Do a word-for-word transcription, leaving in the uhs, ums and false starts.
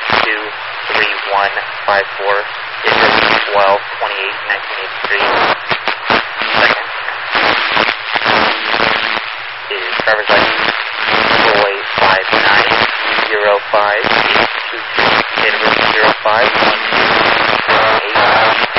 two three one five four. Digit twelve twenty-eight nineteen eighty-three. Second is driver's license Roy five nine zero five eight two two. Date of birth zero five one two eight.